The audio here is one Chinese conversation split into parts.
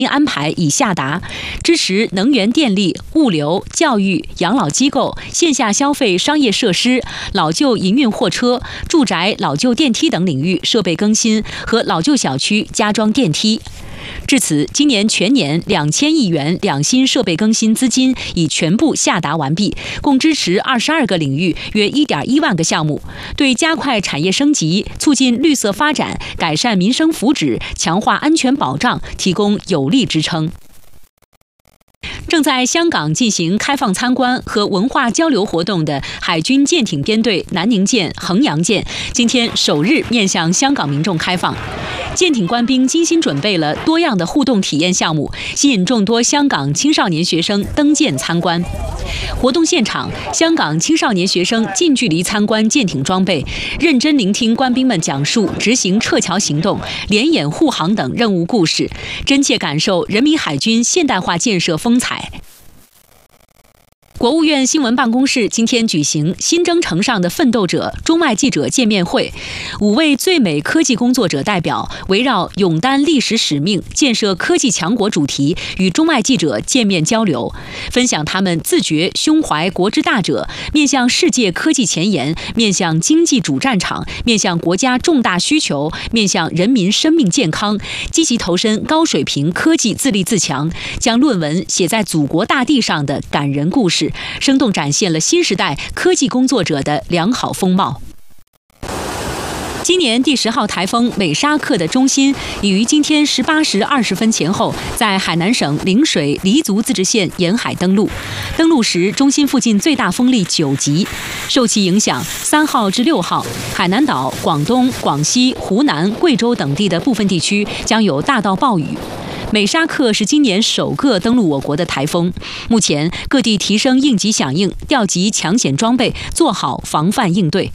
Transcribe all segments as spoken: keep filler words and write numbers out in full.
安排已下达，支持能源、电力、物流、教育、养老机构、线下消费、商业设施、老旧营运货车、住宅老旧电梯等领域设备更新和老旧小区加装电梯。至此，今年全年两千亿元两新设备更新资金已全部下达完毕，共支持二十二个领域，约一点一万个项目，对加快产业升级、促进绿色发展、改善民生福祉、强化安全保障提供有力支撑。正在香港进行开放参观和文化交流活动的海军舰艇编队南宁舰、衡阳舰，今天首日面向香港民众开放。舰艇官兵精心准备了多样的互动体验项目，吸引众多香港青少年学生登舰参观。活动现场，香港青少年学生近距离参观舰艇装备，认真聆听官兵们讲述执行撤侨行动、联演护航等任务故事，真切感受人民海军现代化建设风采。国务院新闻办公室今天举行新征程上的奋斗者中外记者见面会，五位最美科技工作者代表围绕勇担历史使命、建设科技强国主题，与中外记者见面交流，分享他们自觉胸怀国之大者，面向世界科技前沿，面向经济主战场，面向国家重大需求，面向人民生命健康，积极投身高水平科技自立自强，将论文写在祖国大地上的感人故事，生动展现了新时代科技工作者的良好风貌。今年第十号台风美沙克的中心已于今天十八时二十分前后，在海南省陵水黎族自治县沿海登陆。登陆时，中心附近最大风力九级。受其影响，三号至六号，海南岛、广东、广西、湖南、贵州等地的部分地区将有大到暴雨。美沙克是今年首个登陆我国的台风，目前各地提升应急响应，调集抢险装备，做好防范应对。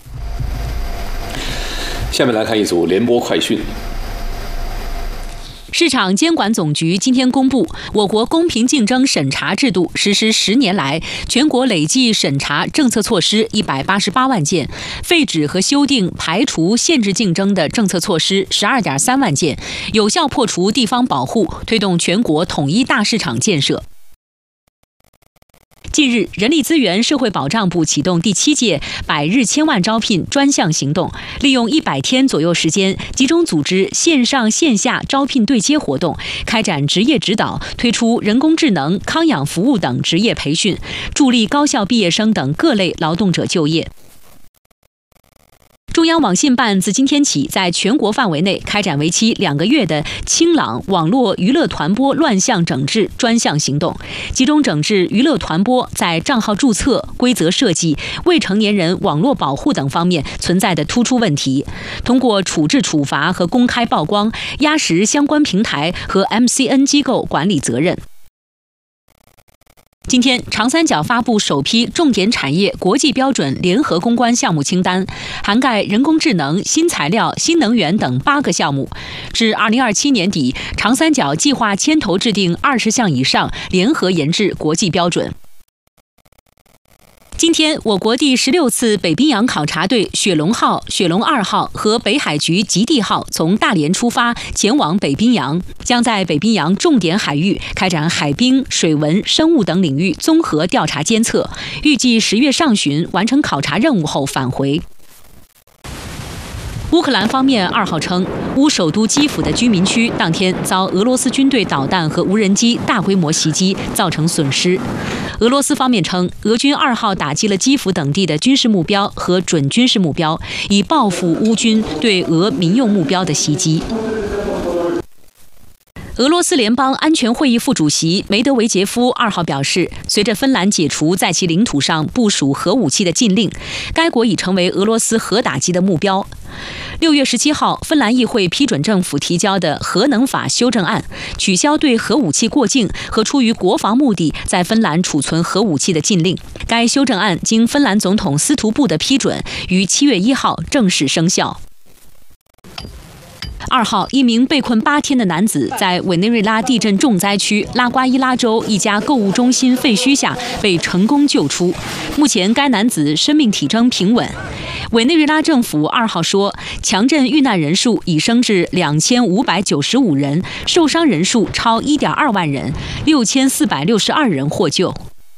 下面来看一组联播快讯。 市场监管总局今天公布，我国公平竞争审查制度实施十年来，全国累计审查政策措施一百八十八万件，废止和修订排除限制竞争的政策措施十二点三万件，有效破除地方保护，推动全国统一大市场建设。近日，人力资源社会保障部启动第七届百日千万招聘专项行动，利用一百天左右时间，集中组织线上线下招聘对接活动，开展职业指导，推出人工智能、康养服务等职业培训，助力高校毕业生等各类劳动者就业。中央网信办自今天起，在全国范围内开展为期两个月的清朗网络娱乐团播乱象整治专项行动，集中整治娱乐团播在账号注册、规则设计、未成年人网络保护等方面存在的突出问题，通过处置处罚和公开曝光，压实相关平台和 M C N 机构管理责任。今天，长三角发布首批重点产业国际标准联合攻关项目清单，涵盖人工智能、新材料、新能源等八个项目。至二零二七年底，长三角计划牵头制定二十项以上联合研制国际标准。今天，我国第十六次北冰洋考察队雪龙号、雪龙二号和北海局极地号从大连出发，前往北冰洋，将在北冰洋重点海域开展海冰、水文、生物等领域综合调查监测，预计十月上旬完成考察任务后返回。乌克兰方面二号称，乌首都基辅的居民区当天遭俄罗斯军队导弹和无人机大规模袭击，造成损失。俄罗斯方面称，俄军二号打击了基辅等地的军事目标和准军事目标，以报复乌军对俄民用目标的袭击。俄罗斯联邦安全会议副主席梅德韦杰夫二号表示，随着芬兰解除在其领土上部署核武器的禁令，该国已成为俄罗斯核打击的目标。六月十七号，芬兰议会批准政府提交的核能法修正案，取消对核武器过境和出于国防目的在芬兰储存核武器的禁令。该修正案经芬兰总统斯图布的批准，于七月一号正式生效。二号，一名被困八天的男子在委内瑞拉地震重灾区拉瓜伊拉州一家购物中心废墟下被成功救出。目前，该男子生命体征平稳。 委内瑞拉政府二号说，强震遇难人数已升至两千五百九十五人，受伤人数超一点二万人，六千四百六十二人获救。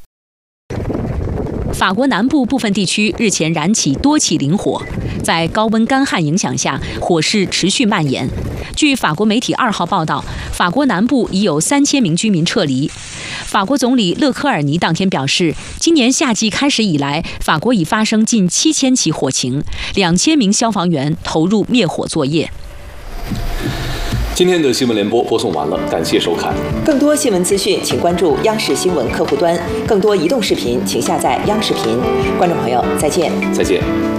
法国南部部分地区日前燃起多起林火，在高温干旱影响下，火势持续蔓延。据法国媒体二号报道，法国南部已有三千名居民撤离。法国总理勒科尔尼当天表示，今年夏季开始以来，法国已发生近七千起火情，两千名消防员投入灭火作业。 今天的新闻联播播送完了，感谢收看。 更多新闻资讯，请关注央视新闻客户端；更多移动视频，请下载央视频。观众朋友，再见。 再见。